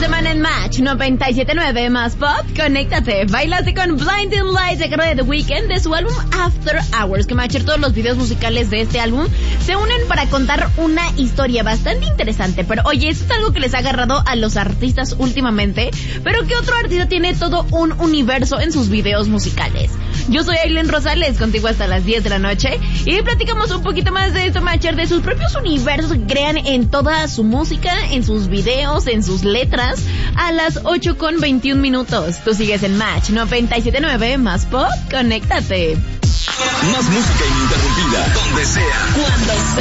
semana en Match 97.9 más pop, conéctate. Bailaste con Blinding Lights de The Weeknd de su álbum After Hours. Que Matcher, todos los videos musicales de este álbum se unen para contar una historia bastante interesante. Pero oye, esto es algo que les ha agarrado a los artistas últimamente. Pero ¿qué otro artista tiene todo un universo en sus videos musicales? Yo soy Aileen Rosales, contigo hasta las 10 de la noche. Y platicamos un poquito más de esto, Matcher, de sus propios universos que crean en toda su música, en sus videos, en sus letras, a las 8:21. Tú sigues en Match 97.9 más pop, conéctate. Más música ininterrumpida, donde sea, cuando sea.